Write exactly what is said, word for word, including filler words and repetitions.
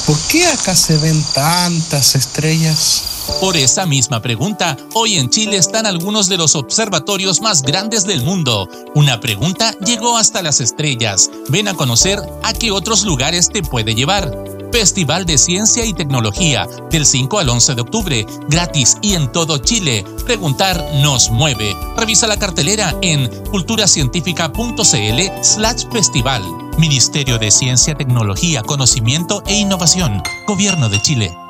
¿Por qué acá se ven tantas estrellas? Por esa misma pregunta, hoy en Chile están algunos de los observatorios más grandes del mundo. Una pregunta llegó hasta las estrellas. Ven a conocer a qué otros lugares te puede llevar. Festival de Ciencia y Tecnología, del cinco al once de octubre, gratis y en todo Chile. Preguntar nos mueve. Revisa la cartelera en culturacientifica.cl slash festival. Ministerio de Ciencia, Tecnología, Conocimiento e Innovación. Gobierno de Chile.